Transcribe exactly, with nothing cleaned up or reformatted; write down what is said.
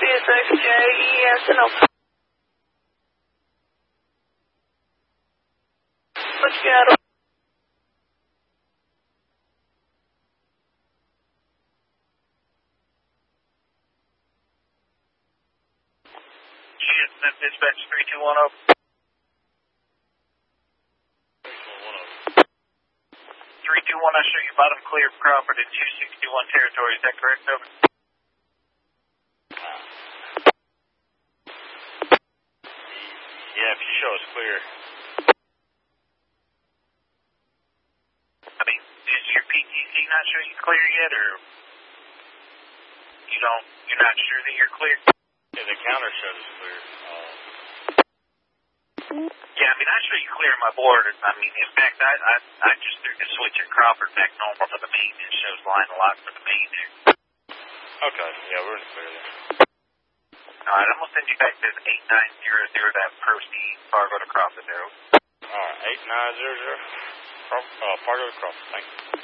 C S X J E S N L. Let's get G S N Dispatch three two one zero. three two one, I show you bottom clear of Crawford at two sixty-one territory. Is that correct, over? Yeah, if you show us clear. I mean, is your P T C not showing you clear yet, or you don't, you're not sure that you're clear? Yeah, the counter shows us clear. Uh, Yeah, I mean, I show you clear on my board. I mean, in fact, I I, I just threw the switch at Crawford back normal for the main. It shows line a lot for the main there. okay, yeah, we're in the clear there. All right, I'm going to send you back to eight nine zero zero that proceed Fargo to Crawford there. All right, eight nine zero zero, uh, Fargo to Crawford, thank you.